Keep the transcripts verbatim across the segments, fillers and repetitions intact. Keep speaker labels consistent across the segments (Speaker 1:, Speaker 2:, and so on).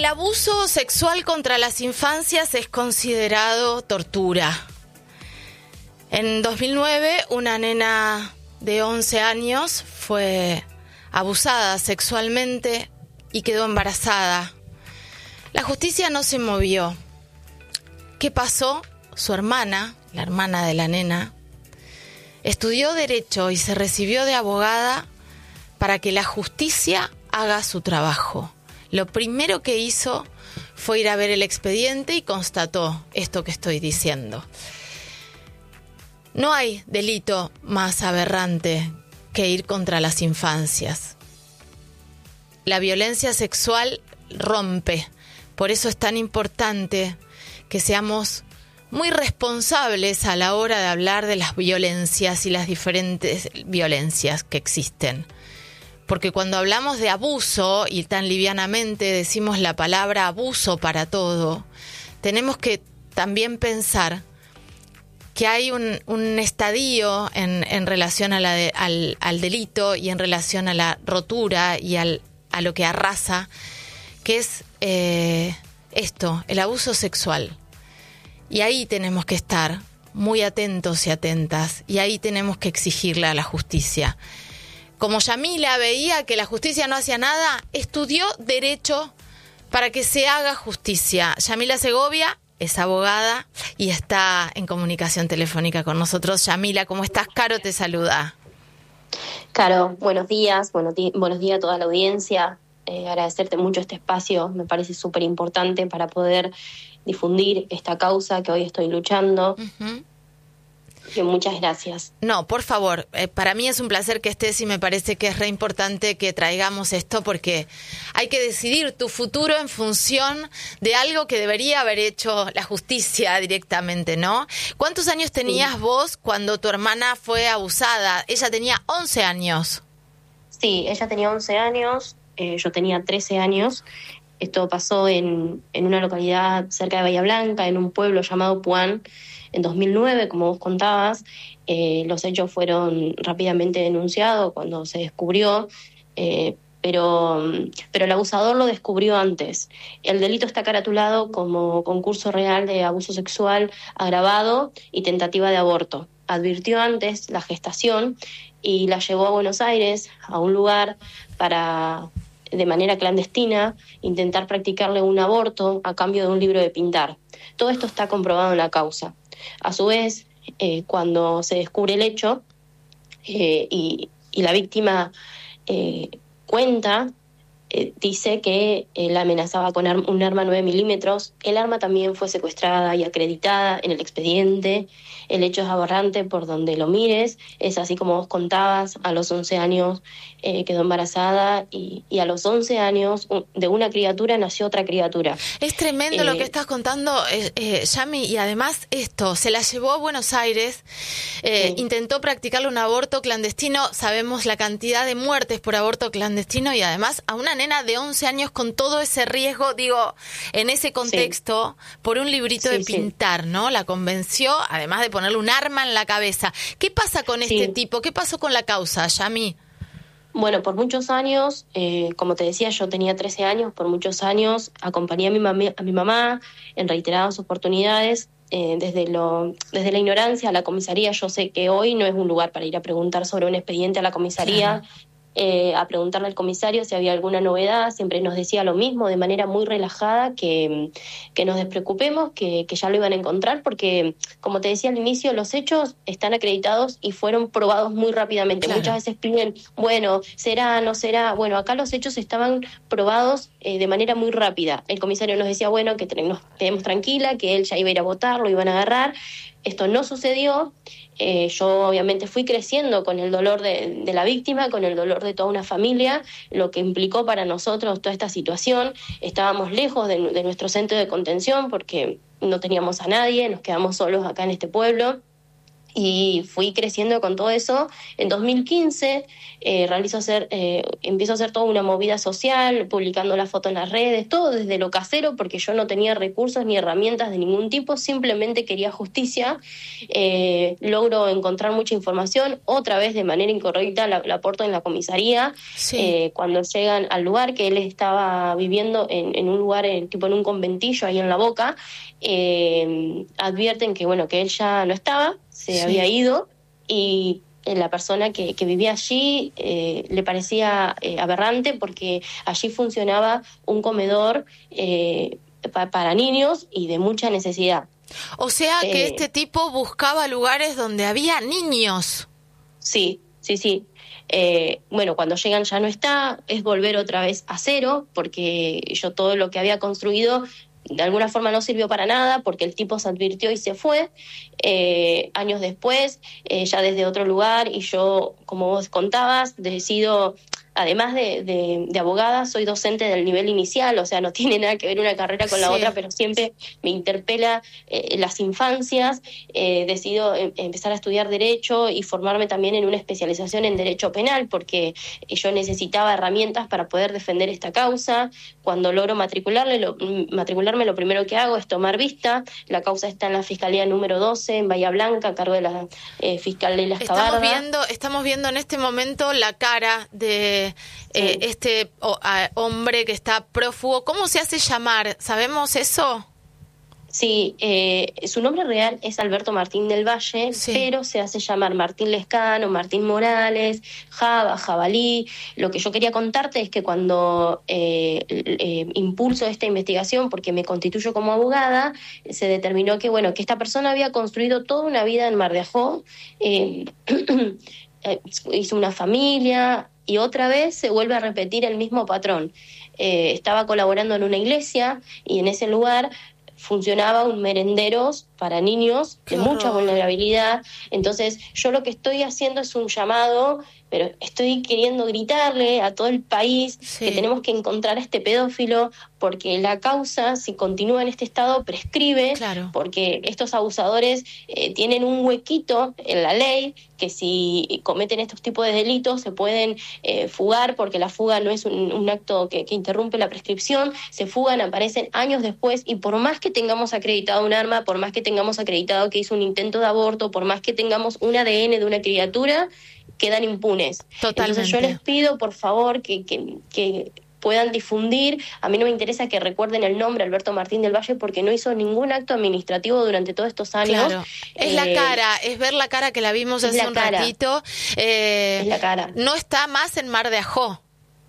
Speaker 1: abuso sexual contra las infancias es considerado tortura. En dos mil nueve, una nena de once años fue abusada sexualmente y quedó embarazada. La justicia no se movió. ¿Qué pasó? Su hermana, la hermana de la nena, estudió Derecho y se recibió de abogada para que la justicia haga su trabajo. Lo primero que hizo fue ir a ver el expediente y constató esto que estoy diciendo. No hay delito más aberrante que ir contra las infancias. La violencia sexual rompe. Por eso es tan importante que seamos muy responsables a la hora de hablar de las violencias y las diferentes violencias que existen. Porque cuando hablamos de abuso y tan livianamente decimos la palabra abuso para todo, tenemos que también pensar que hay un, un estadio en, en relación a la de, al, al delito y en relación a la rotura y al, a lo que arrasa, que es eh, esto, el abuso sexual. Y ahí tenemos que estar muy atentos y atentas, y ahí tenemos que exigirle a la justicia. Como Yamila veía que la justicia no hacía nada, estudió Derecho para que se haga justicia. Yamila Segovia es abogada y está en comunicación telefónica con nosotros. Yamila, ¿cómo estás? Caro te saluda.
Speaker 2: Caro, buenos días, buenos, di- buenos días a toda la audiencia. Eh, agradecerte mucho este espacio, me parece súper importante para poder difundir esta causa que hoy estoy luchando.
Speaker 1: Uh-huh.
Speaker 2: Que muchas gracias.
Speaker 1: No, por favor, eh, para mí es un placer que estés y me parece que es re importante que traigamos esto porque hay que decidir tu futuro en función de algo que debería haber hecho la justicia directamente, ¿no? ¿Cuántos años tenías sí. vos cuando tu hermana fue abusada? Ella tenía once años.
Speaker 2: Sí, ella tenía once años, eh, yo tenía trece años. Esto pasó en, en una localidad cerca de Bahía Blanca, en un pueblo llamado Puan. En dos mil nueve, como vos contabas, eh, los hechos fueron rápidamente denunciados cuando se descubrió, eh, pero, pero el abusador lo descubrió antes. El delito está caratulado como concurso real de abuso sexual agravado y tentativa de aborto. Advirtió antes la gestación y la llevó a Buenos Aires, a un lugar para, de manera clandestina, intentar practicarle un aborto a cambio de un libro de pintar. Todo esto está comprobado en la causa. A su vez, eh, cuando se descubre el hecho eh, y, y la víctima eh, cuenta, eh, dice que eh, la amenazaba con ar- un arma nueve milímetros. El arma también fue secuestrada y acreditada en el expediente. El hecho es aberrante por donde lo mires. Es así como vos contabas, a los once años eh, quedó embarazada y, y a los once años un, de una criatura nació otra criatura.
Speaker 1: Es tremendo eh, lo que estás contando, eh, eh, Yami, y además esto, se la llevó a Buenos Aires, eh, sí. intentó practicarle un aborto clandestino, sabemos la cantidad de muertes por aborto clandestino y además a una nena de once años con todo ese riesgo, digo, en ese contexto, sí. por un librito sí, de pintar, sí. ¿no? La convenció, además de ponerle un arma en la cabeza. ¿Qué pasa con sí. este tipo? ¿Qué pasó con la causa, Yami?
Speaker 2: Bueno, por muchos años, eh, como te decía, yo tenía trece años, por muchos años acompañé a mi, mami, a mi mamá en reiteradas oportunidades, eh, desde, lo, desde la ignorancia a la comisaría. Yo sé que hoy no es un lugar para ir a preguntar sobre un expediente a la comisaría, claro. eh, a preguntarle al comisario si había alguna novedad. Siempre nos decía lo mismo, de manera muy relajada, que, que nos despreocupemos, que, que ya lo iban a encontrar, porque, como te decía al inicio, los hechos están acreditados y fueron probados muy rápidamente. Claro. Muchas veces piden, bueno, será, no será. Bueno, acá los hechos estaban probados eh, de manera muy rápida. El comisario nos decía, bueno, que nos quedemos tranquila, que él ya iba a ir a votar, lo iban a agarrar. Esto no sucedió. Eh, yo obviamente fui creciendo con el dolor de, de la víctima, con el dolor de toda una familia, lo que implicó para nosotros toda esta situación. Estábamos lejos de, de nuestro centro de contención porque no teníamos a nadie, nos quedamos solos acá en este pueblo. y fui creciendo con todo eso. En dos mil quince eh, realizo hacer, eh, empiezo a hacer toda una movida social, publicando la foto en las redes, todo desde lo casero, porque yo no tenía recursos ni herramientas de ningún tipo, simplemente quería justicia. Eh, logro encontrar mucha información, otra vez de manera incorrecta la, la aporto en la comisaría.
Speaker 1: Sí.
Speaker 2: Eh, cuando llegan al lugar, que él estaba viviendo en, en un lugar, en, tipo en un conventillo ahí en La Boca, eh, advierten que, bueno, que él ya no estaba, se sí. había ido, y la persona que, que vivía allí eh, le parecía eh, aberrante, porque allí funcionaba un comedor eh, pa, para niños y de mucha necesidad.
Speaker 1: O sea que eh, este tipo buscaba lugares donde había niños.
Speaker 2: Sí, sí, sí. Eh, bueno, cuando llegan ya no está, es volver otra vez a cero, porque yo todo lo que había construido de alguna forma no sirvió para nada, porque el tipo se advirtió y se fue. Eh, años después, eh, ya desde otro lugar, y yo, como vos contabas, decido, además de, de, de abogada, soy docente del nivel inicial, o sea, no tiene nada que ver una carrera con la sí. otra, pero siempre me interpela eh, las infancias. Eh, decido eh, empezar a estudiar Derecho y formarme también en una especialización en Derecho Penal, porque yo necesitaba herramientas para poder defender esta causa. Cuando logro matricularle, lo, matricularme, lo primero que hago es tomar vista. La causa está en la Fiscalía número doce, en Bahía Blanca, a cargo de la eh, fiscal Leila Escabarda.
Speaker 1: Estamos viendo, estamos viendo en este momento la cara de eh, sí. este oh, a, hombre que está prófugo. ¿Cómo se hace llamar? ¿Sabemos eso?
Speaker 2: Sí, eh, su nombre real es Alberto Martín del Valle, sí. pero se hace llamar Martín Lescano, Martín Morales, Java, Jabalí. Lo que yo quería contarte es que cuando eh, eh, impulso esta investigación, porque me constituyo como abogada, se determinó que, bueno, que esta persona había construido toda una vida en Mar de Ajó, eh, hizo una familia, y otra vez se vuelve a repetir el mismo patrón. Eh, estaba colaborando en una iglesia, y en ese lugar funcionaba un merenderos para niños de mucha vulnerabilidad. Entonces yo lo que estoy haciendo es un llamado, pero estoy queriendo gritarle a todo el país sí. que tenemos que encontrar a este pedófilo, porque la causa, si continúa en este estado, prescribe,
Speaker 1: claro.
Speaker 2: porque estos abusadores eh, tienen un huequito en la ley, que si cometen estos tipos de delitos se pueden eh, fugar, porque la fuga no es un, un acto que, que interrumpe la prescripción, se fugan, aparecen años después, y por más que tengamos acreditado un arma, por más que tengamos acreditado que hizo un intento de aborto, por más que tengamos un A D N de una criatura, quedan impunes.
Speaker 1: Totalmente.
Speaker 2: Entonces yo les pido, por favor, que, que, que puedan difundir. A mí no me interesa que recuerden el nombre Alberto Martín del Valle, porque no hizo ningún acto administrativo durante todos estos años.
Speaker 1: Claro. Es eh, la cara, es ver la cara que la vimos hace un cara. ratito.
Speaker 2: Eh, es la cara.
Speaker 1: No está más en Mar de Ajó.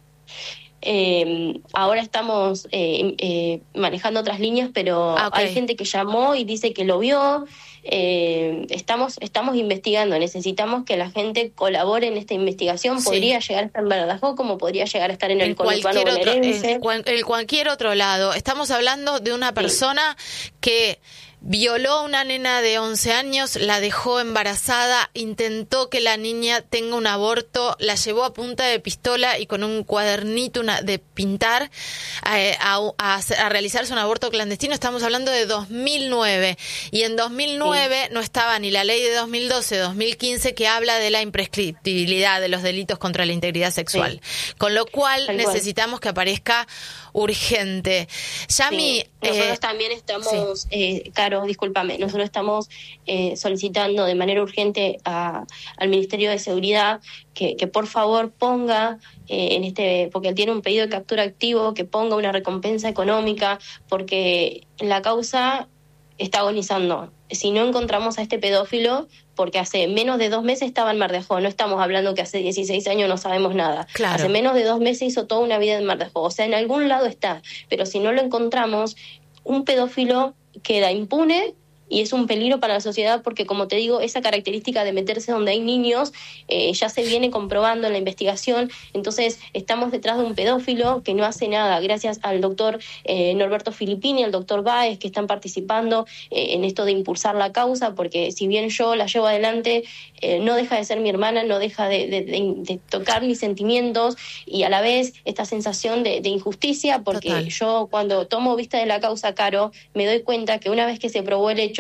Speaker 2: Eh, ahora estamos eh, eh, manejando otras líneas, pero okay. hay gente que llamó y dice que lo vio. Eh, estamos estamos investigando, necesitamos que la gente colabore en esta investigación. Sí. Podría llegar a estar en Badajoz, como podría llegar a estar en, en el conurbano bonaerense.
Speaker 1: En, cual, en cualquier otro lado. Estamos hablando de una persona sí. que violó a una nena de once años, la dejó embarazada, intentó que la niña tenga un aborto, la llevó a punta de pistola y con un cuadernito una, de pintar eh, a, a, a realizarse un aborto clandestino. Estamos hablando de dos mil nueve, y en dos mil nueve sí. no estaba ni la ley de dos mil doce, dos mil quince, que habla de la imprescriptibilidad de los delitos contra la integridad sexual. Sí. Con lo cual Tal necesitamos cual. que aparezca urgente. Yami,
Speaker 2: sí. Nosotros eh, también estamos... Sí. Eh, Caro, discúlpame, nosotros estamos eh, solicitando de manera urgente a, al Ministerio de Seguridad que, que por favor ponga eh, en este, porque él tiene un pedido de captura activo, que ponga una recompensa económica, porque la causa está agonizando. Si no encontramos a este pedófilo, porque hace menos de dos meses estaba en Mar de Ajó, no estamos hablando que hace dieciséis años no sabemos nada.
Speaker 1: Claro.
Speaker 2: Hace menos de dos meses hizo toda una vida en Mar de Ajó, o sea, en algún lado está, pero si no lo encontramos, un pedófilo queda impune y es un peligro para la sociedad, porque, como te digo, esa característica de meterse donde hay niños eh, ya se viene comprobando en la investigación. Entonces estamos detrás de un pedófilo que no hace nada, gracias al doctor eh, Norberto Filippini, al doctor Báez, que están participando eh, en esto de impulsar la causa, porque si bien yo la llevo adelante, eh, no deja de ser mi hermana, no deja de, de, de, de tocar mis sentimientos, y a la vez esta sensación de, de injusticia, porque Total. yo cuando tomo vista de la causa, Caro, me doy cuenta que una vez que se probó el hecho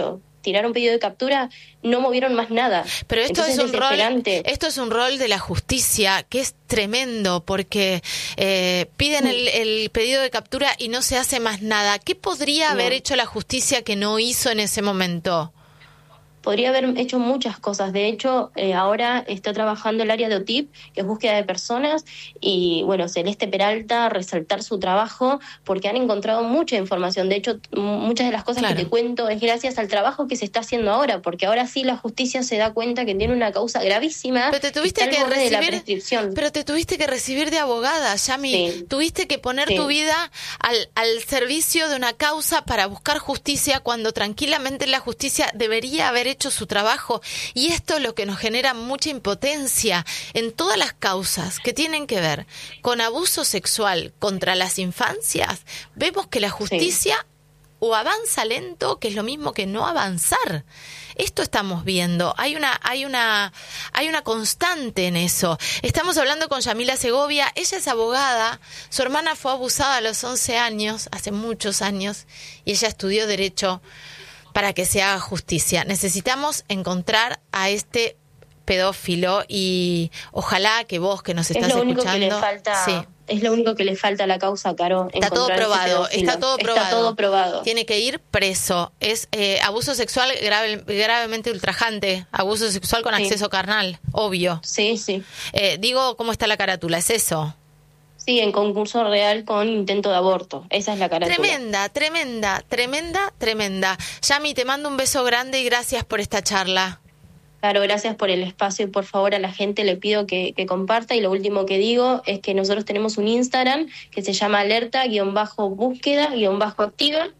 Speaker 2: tiraron pedido de captura, no movieron más nada.
Speaker 1: Pero esto
Speaker 2: Entonces,
Speaker 1: es un rol,
Speaker 2: desesperante.
Speaker 1: esto es un rol de la justicia que es tremendo, porque eh, piden
Speaker 2: Mm.
Speaker 1: el, el pedido de captura y no se hace más nada. ¿Qué podría haber
Speaker 2: No.
Speaker 1: hecho la justicia que no hizo en ese momento?
Speaker 2: Podría haber hecho muchas cosas. De hecho, eh, ahora está trabajando el área de O T I P, que es búsqueda de personas, y bueno, Celeste Peralta, resaltar su trabajo, porque han encontrado mucha información. De hecho, m- muchas de las cosas
Speaker 1: Claro.
Speaker 2: que te cuento es gracias al trabajo que se está haciendo ahora, porque ahora sí la justicia se da cuenta que tiene una causa gravísima.
Speaker 1: Pero te tuviste
Speaker 2: está al
Speaker 1: que
Speaker 2: borde de la
Speaker 1: recibir,
Speaker 2: prescripción.
Speaker 1: pero te tuviste que recibir de abogada, Yami.
Speaker 2: Sí.
Speaker 1: Tuviste que poner
Speaker 2: Sí.
Speaker 1: tu vida al, al servicio de una causa para buscar justicia cuando tranquilamente la justicia debería haber hecho su trabajo. Y esto es lo que nos genera mucha impotencia en todas las causas que tienen que ver con abuso sexual contra las infancias. Vemos que la justicia sí. o avanza lento, que es lo mismo que no avanzar. Esto estamos viendo, hay una, hay una, hay una constante en eso. Estamos hablando con Yamila Segovia, ella es abogada, su hermana fue abusada a los once años, hace muchos años, y ella estudió Derecho para que se haga justicia. Necesitamos encontrar a este pedófilo y ojalá que vos que nos estás
Speaker 2: es lo único
Speaker 1: escuchando...
Speaker 2: que le falta,
Speaker 1: sí.
Speaker 2: Es lo único que le falta a la causa, Caro.
Speaker 1: Está todo probado, está todo probado.
Speaker 2: Está todo probado.
Speaker 1: Tiene que ir preso. Es eh, abuso sexual grave, gravemente ultrajante, abuso sexual con
Speaker 2: sí.
Speaker 1: acceso carnal, obvio.
Speaker 2: Sí, sí.
Speaker 1: Eh, digo, ¿cómo está la carátula? ¿Es eso?
Speaker 2: Sí, en concurso real con intento de aborto. Esa es la carátula.
Speaker 1: Tremenda, tremenda, tremenda, tremenda. Yami, te mando un beso grande y gracias por esta charla.
Speaker 2: Claro, gracias por el espacio y por favor a la gente le pido que, que comparta. Y lo último que digo es que nosotros tenemos un Instagram que se llama alerta-búsqueda-activa,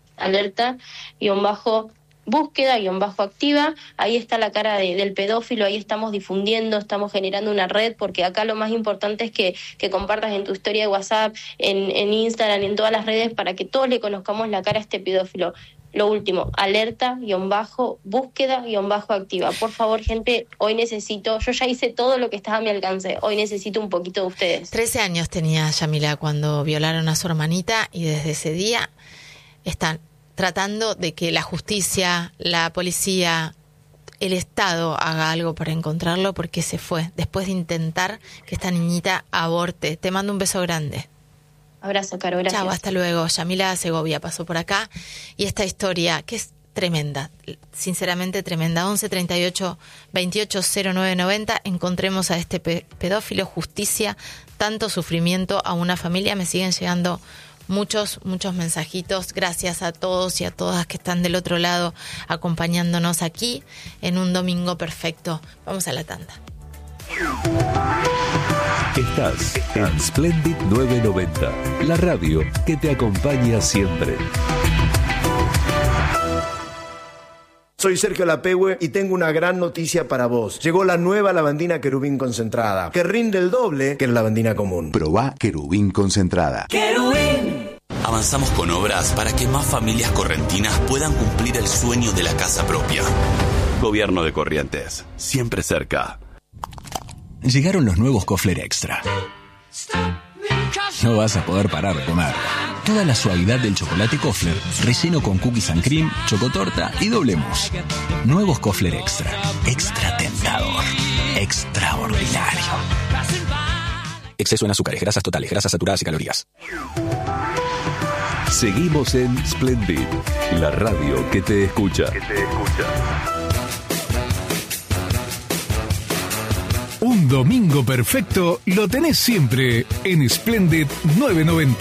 Speaker 2: alerta-búsqueda-activa. Ahí está la cara de, del pedófilo, ahí estamos difundiendo, estamos generando una red, porque acá lo más importante es que, que compartas en tu historia de WhatsApp, en, en Instagram, en todas las redes, para que todos le conozcamos la cara a este pedófilo. Lo último, alerta-búsqueda-activa. Por favor, gente, hoy necesito, yo ya hice todo lo que estaba a mi alcance, hoy necesito un poquito de ustedes.
Speaker 1: trece años tenía Yamila cuando violaron a su hermanita y desde ese día están tratando de que la justicia, la policía, el Estado haga algo para encontrarlo, porque se fue después de intentar que esta niñita aborte. Te mando un beso grande.
Speaker 2: Abrazo, Caro, gracias.
Speaker 1: Chao, hasta luego. Yamila Segovia pasó por acá y esta historia que es tremenda, sinceramente tremenda. Once treinta y ocho veintiocho cero nueve noventa. Encontremos a este pe- pedófilo, justicia, tanto sufrimiento a una familia. Me siguen llegando muchos, muchos mensajitos. Gracias a todos y a todas que están del otro lado acompañándonos aquí en un domingo perfecto. Vamos a la tanda.
Speaker 3: Estás en Splendid novecientos noventa, la radio que te acompaña siempre.
Speaker 4: Soy Sergio Lapehue y tengo una gran noticia para vos. Llegó la nueva lavandina Querubín concentrada, que rinde el doble que la lavandina común.
Speaker 5: Probá Querubín concentrada.
Speaker 6: ¡Querubín! Avanzamos con obras para que más familias correntinas puedan cumplir el sueño de la casa propia. Gobierno de Corrientes, siempre cerca.
Speaker 7: Llegaron los nuevos Kofler Extra. No vas a poder parar de comer. Toda la suavidad del chocolate Kofler, relleno con cookies and cream, chocotorta y doble mousse. Nuevos Kofler Extra. Extra tentador. Extraordinario. Exceso en azúcares, grasas totales, grasas saturadas y calorías.
Speaker 3: Seguimos en Splendid, la radio que te escucha.
Speaker 8: Que te escucha.
Speaker 9: Un domingo perfecto lo tenés siempre en Splendid novecientos noventa.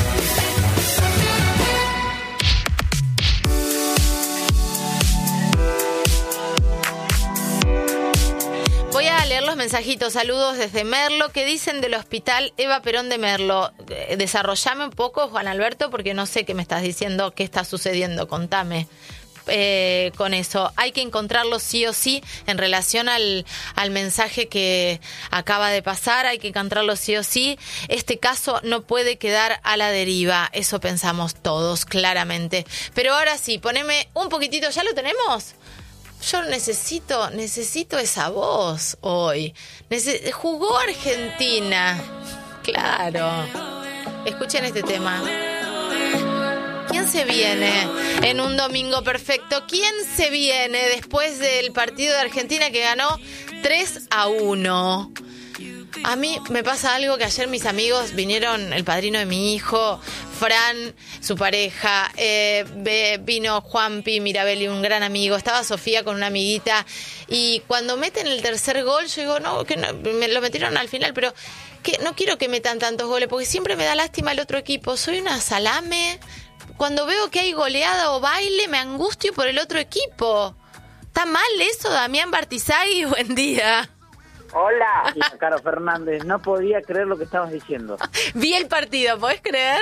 Speaker 1: Voy a leer los mensajitos. Saludos desde Merlo. ¿Qué dicen del hospital Eva Perón de Merlo? Desarrollame un poco, Juan Alberto, porque no sé qué me estás diciendo, qué está sucediendo. Contame. Eh, con eso, hay que encontrarlo sí o sí en relación al, al mensaje que acaba de pasar, hay que encontrarlo sí o sí. Este caso no puede quedar a la deriva, eso pensamos todos claramente. Pero ahora sí, poneme un poquitito, ¿ya lo tenemos? Yo necesito, necesito esa voz hoy. Nece- jugó Argentina, claro. Escuchen este tema. ¿Quién se viene en un domingo perfecto? ¿Quién se viene después del partido de Argentina que ganó tres a uno? A mí me pasa algo que ayer mis amigos vinieron, el padrino de mi hijo, Fran, su pareja, eh, vino Juanpi Mirabelli, un gran amigo, estaba Sofía con una amiguita, y cuando meten el tercer gol, yo digo, no, que no, me lo metieron al final, pero que no quiero que metan tantos goles, porque siempre me da lástima el otro equipo, soy una salame, cuando veo que hay goleada o baile, me angustio por el otro equipo. ¿Está mal eso, Damián Bartizagui? Buen día.
Speaker 8: Hola. Caro Fernández, no podía creer lo que estabas diciendo.
Speaker 1: Vi el partido, ¿podés creer?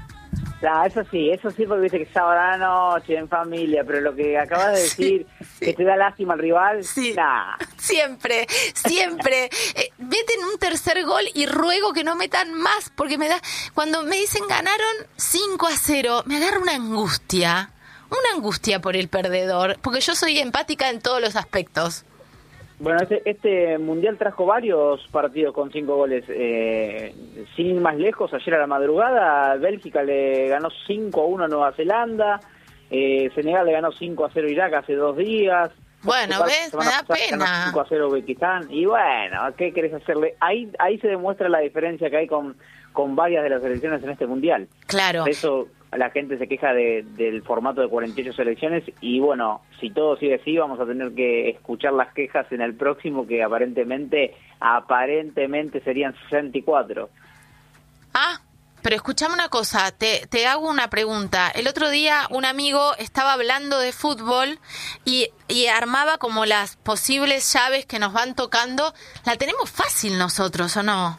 Speaker 8: Ah, eso sí, eso sí, porque viste que es sábado a la noche, en familia, pero lo que acabas de decir, sí, sí. que te da lástima al rival,
Speaker 1: sí.
Speaker 8: nah.
Speaker 1: Siempre, siempre. eh, meten un tercer gol y ruego que no metan más, porque me da, cuando me dicen ganaron cinco a cero, me agarra una angustia, una angustia por el perdedor, porque yo soy empática en todos los aspectos.
Speaker 8: Bueno, este, este Mundial trajo varios partidos con cinco goles. Eh, sin ir más lejos, ayer a la madrugada, Bélgica le ganó cinco a uno a Nueva Zelanda, eh, Senegal le ganó cinco a cero a Irak hace dos días.
Speaker 1: Bueno, ¿ves? Me da pena.
Speaker 8: cinco a cero a Uzbekistán. Y bueno, ¿qué querés hacerle? Ahí ahí se demuestra la diferencia que hay con, con varias de las selecciones en este Mundial.
Speaker 1: Claro.
Speaker 8: Por eso la gente se queja de, del formato de cuarenta y ocho selecciones y bueno, si todo sigue así vamos a tener que escuchar las quejas en el próximo que aparentemente aparentemente serían sesenta y cuatro.
Speaker 1: Ah, pero escuchame una cosa, te, te hago una pregunta. El otro día un amigo estaba hablando de fútbol y, y armaba como las posibles llaves que nos van tocando. ¿La tenemos fácil nosotros o no?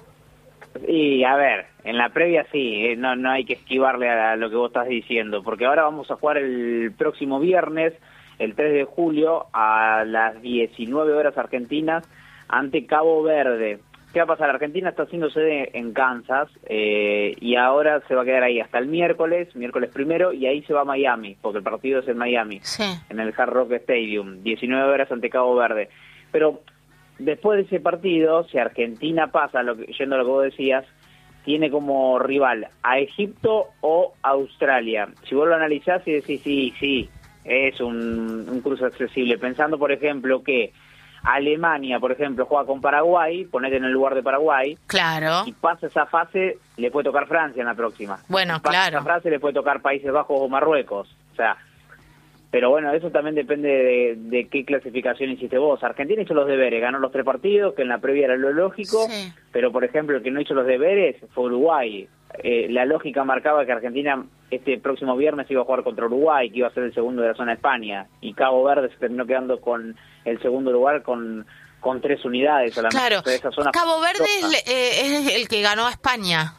Speaker 8: Y a ver, en la previa sí, eh, no no hay que esquivarle a lo que vos estás diciendo, porque ahora vamos a jugar el próximo viernes, el tres de julio, a las diecinueve horas argentinas, ante Cabo Verde. ¿Qué va a pasar? Argentina está haciendo sede en Kansas eh, y ahora se va a quedar ahí hasta el miércoles, miércoles primero, y ahí se va a Miami, porque el partido es en Miami,
Speaker 1: sí.
Speaker 8: en el Hard Rock Stadium, diecinueve horas ante Cabo Verde. Pero después de ese partido, si Argentina pasa, lo que, yendo a lo que vos decías, tiene como rival a Egipto o Australia. Si vos lo analizás y decís, sí, sí, es un, un cruce accesible. Pensando, por ejemplo, que Alemania, por ejemplo, juega con Paraguay, ponete en el lugar de Paraguay.
Speaker 1: Claro.
Speaker 8: Y pasa esa fase, le puede tocar Francia en la próxima.
Speaker 1: Bueno,
Speaker 8: si pasa
Speaker 1: claro.
Speaker 8: esa fase, le puede tocar Países Bajos o Marruecos. O sea... Pero bueno, eso también depende de, de qué clasificación hiciste vos. Argentina hizo los deberes, ganó los tres partidos, que en la previa era lo lógico, sí. Pero por ejemplo el que no hizo los deberes fue Uruguay. Eh, la lógica marcaba que Argentina este próximo viernes iba a jugar contra Uruguay, que iba a ser el segundo de la zona de España, y Cabo Verde se terminó quedando con el segundo lugar con, con tres unidades solamente.
Speaker 1: Claro,
Speaker 8: de esa zona
Speaker 1: Cabo Verde es, eh, es el que ganó a España.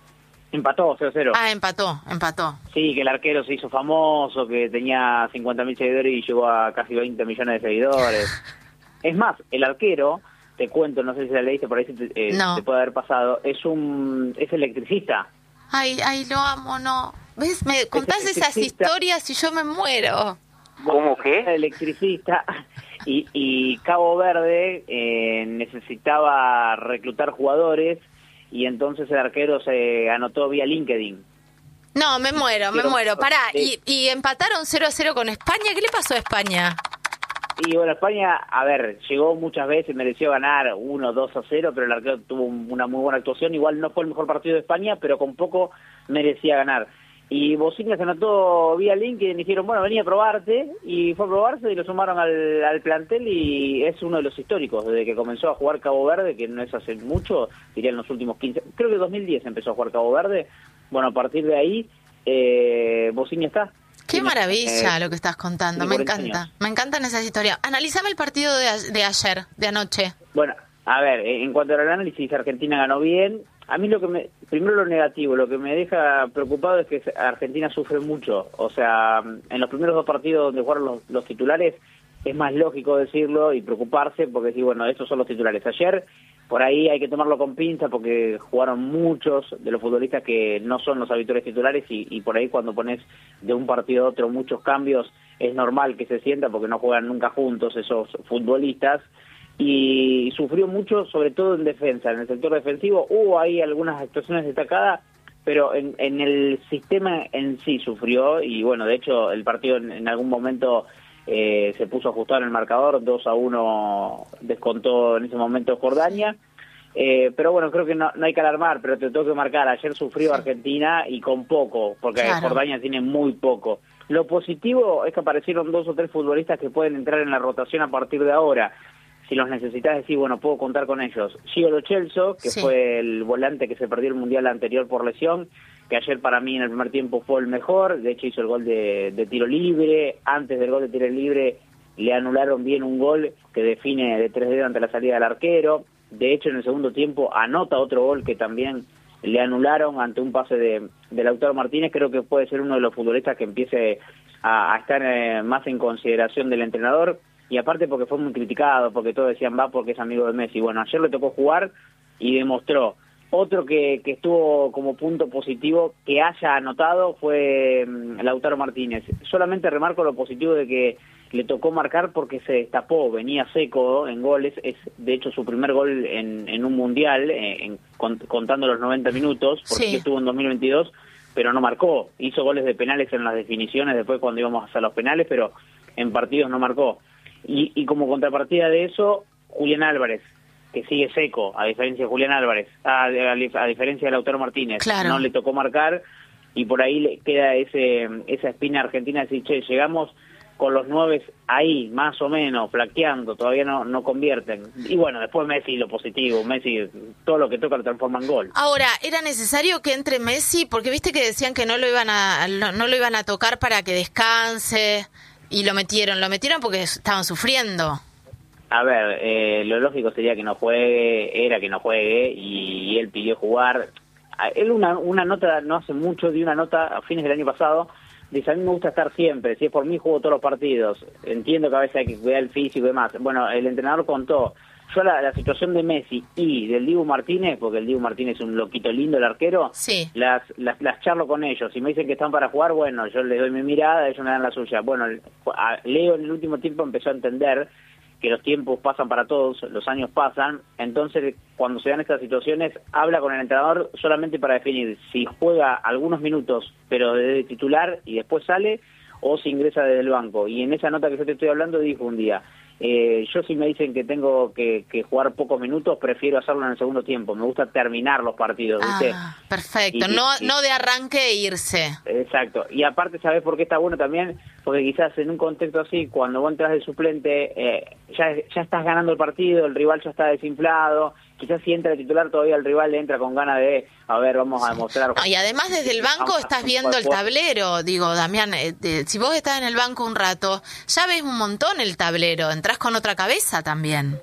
Speaker 8: Empató, cero cero.
Speaker 1: Ah, empató, empató.
Speaker 8: Sí, que el arquero se hizo famoso, que tenía cincuenta mil seguidores y llegó a casi veinte millones de seguidores. Es más, el arquero, te cuento, no sé si la leíste por ahí, te, eh,
Speaker 1: no.
Speaker 8: te puede haber pasado, es un es electricista.
Speaker 1: Ay, ay, lo amo, no. ¿Ves? Me contás esas historias y yo me muero.
Speaker 8: ¿Cómo qué? Electricista. Y, y Cabo Verde eh, necesitaba reclutar jugadores y entonces el arquero se anotó vía LinkedIn.
Speaker 1: No, me muero, me muero. Pará, y, y empataron cero a cero con España. ¿Qué le pasó a España?
Speaker 8: Y bueno, España, a ver, llegó muchas veces, mereció ganar uno, dos a cero, pero el arquero tuvo una muy buena actuación. Igual no fue el mejor partido de España, pero con poco merecía ganar. Y Bosnia se anotó vía LinkedIn y dijeron, bueno, venía a probarte, y fue a probarse y lo sumaron al, al plantel y es uno de los históricos, desde que comenzó a jugar Cabo Verde, que no es hace mucho, diría en los últimos quince, creo que dos mil diez empezó a jugar Cabo Verde. Bueno, a partir de ahí, eh, Bosnia está.
Speaker 1: Qué
Speaker 8: Tiene,
Speaker 1: maravilla
Speaker 8: eh,
Speaker 1: lo que estás contando, me encanta,
Speaker 8: años.
Speaker 1: Me encantan esas historias. Analízame el partido de, de ayer, de anoche.
Speaker 8: Bueno, a ver, en cuanto al análisis, Argentina ganó bien. A mí lo que me, primero lo negativo, lo que me deja preocupado es que Argentina sufre mucho. O sea, en los primeros dos partidos donde jugaron los, los titulares, es más lógico decirlo y preocuparse porque sí, bueno, estos son los titulares. Ayer, por ahí hay que tomarlo con pinza porque jugaron muchos de los futbolistas que no son los habituales titulares y, y por ahí cuando pones de un partido a otro muchos cambios, es normal que se sienta porque no juegan nunca juntos esos futbolistas. Y sufrió mucho, sobre todo en defensa, en el sector defensivo. Hubo ahí algunas actuaciones destacadas, pero en, en el sistema en sí sufrió, y bueno, de hecho el partido en, en algún momento eh, se puso ajustado en el marcador, dos a uno descontó en ese momento Jordania, eh, pero bueno, creo que no, no hay que alarmar, pero te tengo que marcar, ayer sufrió sí. Argentina y con poco, porque claro. Jordania tiene muy poco. Lo positivo es que aparecieron dos o tres futbolistas que pueden entrar en la rotación a partir de ahora. Si los necesitas decir, bueno, puedo contar con ellos. Gio Lo Celso, que sí. fue el volante que se perdió el Mundial anterior por lesión, que ayer para mí en el primer tiempo fue el mejor, de hecho hizo el gol de, de tiro libre, antes del gol de tiro libre le anularon bien un gol que define de tres dedos ante la salida del arquero, de hecho en el segundo tiempo anota otro gol que también le anularon ante un pase de, de Lautaro Martínez. Creo que puede ser uno de los futbolistas que empiece a, a estar eh, más en consideración del entrenador, y aparte porque fue muy criticado, porque todos decían va porque es amigo de Messi. Bueno, ayer le tocó jugar y demostró. Otro que, que estuvo como punto positivo que haya anotado fue um, Lautaro Martínez. Solamente remarco lo positivo de que le tocó marcar porque se destapó, venía seco en goles, es de hecho su primer gol en, en un mundial, en, en, contando los noventa minutos, porque sí. estuvo en dos mil veintidós, pero no marcó. Hizo goles de penales en las definiciones después cuando íbamos a los penales, pero en partidos no marcó. Y, y como contrapartida de eso, Julián Álvarez, que sigue seco, a diferencia de Julián Álvarez, a, a, a diferencia de Lautaro Martínez, claro. no le tocó marcar, y por ahí le queda ese esa espina argentina de decir, che, llegamos con los nueve ahí, más o menos, flaqueando, todavía no, no convierten. Y bueno, después Messi, lo positivo, Messi, todo lo que toca lo transforma en gol.
Speaker 1: Ahora, ¿era necesario que entre Messi? Porque viste que decían que no lo iban a, no, no lo iban a tocar para que descanse... Y lo metieron, lo metieron porque estaban sufriendo.
Speaker 8: A ver, eh, lo lógico sería que no juegue, era que no juegue, y, y él pidió jugar. Él una, una nota, no hace mucho, dio una nota a fines del año pasado, dice, a mí me gusta estar siempre, si es por mí juego todos los partidos, entiendo que a veces hay que cuidar el físico y demás. Bueno, el entrenador contó, yo la, la situación de Messi y del Dibu Martínez, porque el Dibu Martínez es un loquito lindo, el arquero,
Speaker 1: sí.
Speaker 8: las, las las charlo con ellos. Si me dicen que están para jugar, bueno, yo les doy mi mirada, ellos me dan la suya. Bueno, a Leo en el último tiempo empezó a entender que los tiempos pasan para todos, los años pasan, entonces cuando se dan estas situaciones, habla con el entrenador solamente para definir si juega algunos minutos, pero de titular y después sale, o si ingresa desde el banco. Y en esa nota que yo te estoy hablando dijo un día, Eh, yo si me dicen que tengo que, que jugar pocos minutos, prefiero hacerlo en el segundo tiempo. Me gusta terminar los partidos, ¿viste?
Speaker 1: Ah, perfecto.
Speaker 8: Y,
Speaker 1: no
Speaker 8: y,
Speaker 1: no de arranque e irse.
Speaker 8: Exacto. Y aparte, ¿sabés por qué está bueno también? Porque quizás en un contexto así, cuando vos entras de suplente, eh, ya, ya estás ganando el partido, el rival ya está desinflado. Quizás si entra de titular, todavía el rival le entra con ganas de, a ver, vamos a demostrar.
Speaker 1: No, y además desde el banco estás viendo el tablero. Digo, Damián, eh, eh, si vos estás en el banco un rato, ya ves un montón el tablero. Entrás con otra cabeza también.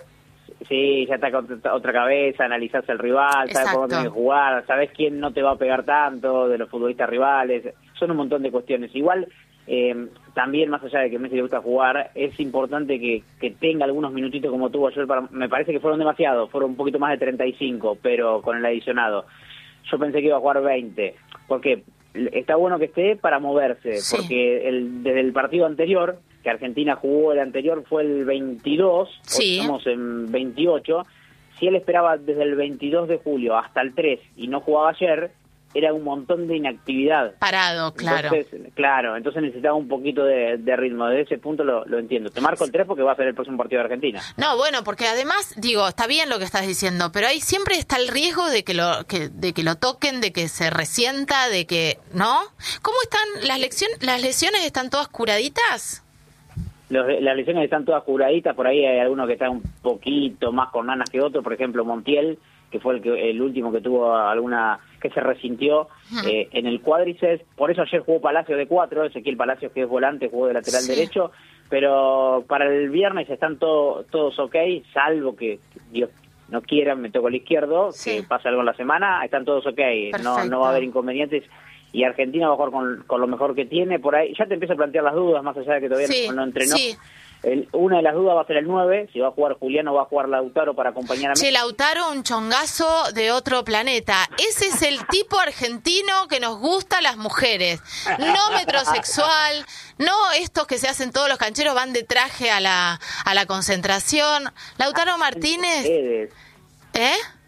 Speaker 8: Sí, ya está con otra cabeza, analizás el rival, sabes por dónde tenés que jugar, sabes quién no te va a pegar tanto de los futbolistas rivales. Son un montón de cuestiones. Igual, eh, también más allá de que Messi le gusta jugar, es importante que, que tenga algunos minutitos como tuvo ayer. Para, me parece que fueron demasiados, fueron un poquito más de treinta y cinco, pero con el adicionado. Yo pensé que iba a jugar veinte, porque está bueno que esté para moverse, sí. porque el, desde el partido anterior, que Argentina jugó el anterior, fue el veintidós,
Speaker 1: sí.
Speaker 8: hoy estamos en veintiocho, si él esperaba desde el veintidós de julio hasta el tres y no jugaba ayer, era un montón de inactividad.
Speaker 1: Parado, claro.
Speaker 8: Entonces, claro, entonces necesitaba un poquito de, de ritmo. Desde ese punto lo, lo entiendo. Te marco el tres porque va a ser el próximo partido de Argentina.
Speaker 1: No, bueno, porque además, digo, está bien lo que estás diciendo, pero ahí siempre está el riesgo de que lo que de que lo toquen, de que se resienta, de que, ¿no? ¿Cómo están las lesiones? ¿Las lesiones están todas curaditas?
Speaker 8: Los, las lesiones están todas curaditas, por ahí hay algunos que están un poquito más con ganas que otros, por ejemplo Montiel, que fue el que el último que tuvo alguna, que se resintió eh, en el cuádriceps. Por eso ayer jugó Palacios de cuatro, Ezequiel Palacios, que es volante, jugó de lateral sí. derecho, pero para el viernes están todo, todos ok, salvo que Dios no quiera, me tocó el izquierdo, sí. que pase algo en la semana, están todos ok, no, no va a haber inconvenientes. Y Argentina va a jugar con, con lo mejor que tiene, por ahí ya te empieza a plantear las dudas, más allá de que todavía sí, no, no entrenó. Sí. El, una de las dudas va a ser el nueve, si va a jugar Julián o va a jugar Lautaro para acompañar a Messi.
Speaker 1: Che, Lautaro, un chongazo de otro planeta. Ese es el tipo argentino que nos gusta a las mujeres. No metrosexual, no estos que se hacen todos los cancheros, van de traje a la, a la concentración. Lautaro Martínez...
Speaker 8: Ustedes.
Speaker 1: ¿Eh?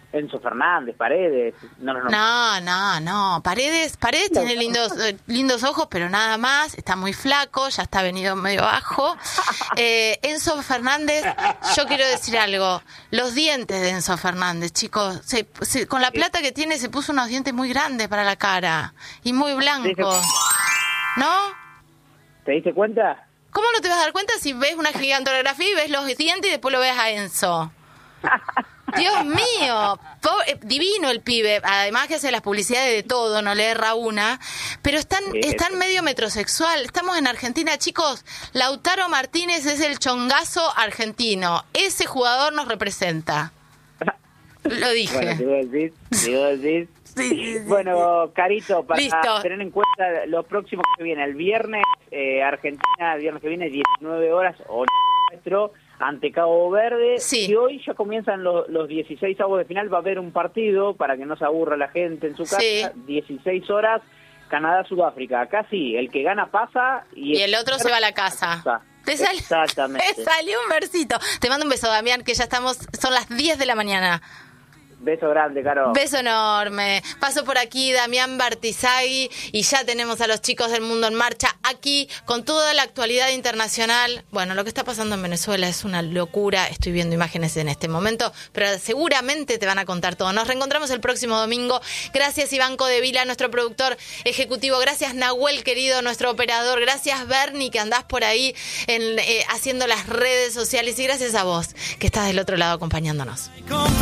Speaker 8: Enzo Fernández, Paredes. No, no, no.
Speaker 1: No, no, no. Paredes, Paredes tiene lindos, eh, lindos ojos, pero nada más. Está muy flaco, ya está venido medio bajo. Eh, Enzo Fernández, yo quiero decir algo. Los dientes de Enzo Fernández, chicos, se, se, con la plata que tiene se puso unos dientes muy grandes para la cara y muy blancos. ¿No?
Speaker 8: ¿Te diste cuenta?
Speaker 1: ¿Cómo no te vas a dar cuenta si ves una gigantografía y ves los dientes y después lo ves a Enzo? Dios mío, pobre, divino el pibe, además que hace las publicidades de todo, no le erra una, pero están, están medio metrosexual. Estamos en Argentina, chicos. Lautaro Martínez es el chongazo argentino, ese jugador nos representa. Lo dije.
Speaker 8: Bueno, te voy a decir, te voy a decir.
Speaker 1: Sí, sí, sí,
Speaker 8: bueno,
Speaker 1: sí.
Speaker 8: Carito, para
Speaker 1: Listo.
Speaker 8: tener en cuenta lo próximo que viene, el viernes, eh, Argentina, el viernes que viene, diecinueve horas, o nuestro, ante Cabo Verde.
Speaker 1: Sí.
Speaker 8: Y hoy ya comienzan los, los dieciséis avos de final, va a haber un partido para que no se aburra la gente en su casa,
Speaker 1: Sí.
Speaker 8: dieciséis horas, Canadá-Sudáfrica. Acá sí, el que gana pasa y,
Speaker 1: Y el otro se va a la casa. Te salió,
Speaker 8: Exactamente.
Speaker 1: te salió un versito. Te mando un beso, Damián, que ya estamos, son las diez de la mañana.
Speaker 8: Beso grande, Caro.
Speaker 1: Beso enorme. Paso por aquí Damián Bartizagui y ya tenemos a los chicos del mundo en marcha aquí con toda la actualidad internacional. Bueno, lo que está pasando en Venezuela es una locura. Estoy viendo imágenes en este momento, pero seguramente te van a contar todo. Nos reencontramos el próximo domingo. Gracias Iván Codevila, nuestro productor ejecutivo. Gracias Nahuel, querido, nuestro operador. Gracias Bernie, que andás por ahí en, eh, haciendo las redes sociales. Y gracias a vos, que estás del otro lado acompañándonos.